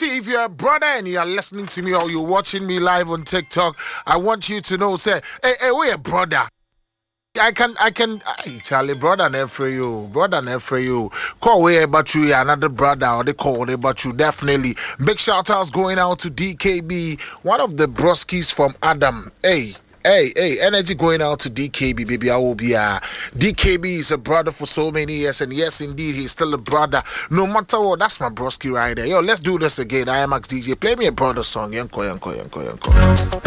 see, if you're a brother and you are listening to me or you're watching me live on TikTok, I want you to know, say, hey, we're a brother. Hey, Charlie, brother, and for you, call way about you, another brother, or they call about you, definitely. Big shout outs going out to DKB, one of the broskies from Adam. Hey, energy going out to DKB, baby. I will be DKB is a brother for so many years, and yes, indeed, he's still a brother. No matter what, that's my broski right there. Yo, let's do this again. I am Max DJ. Play me a brother song. Yanko.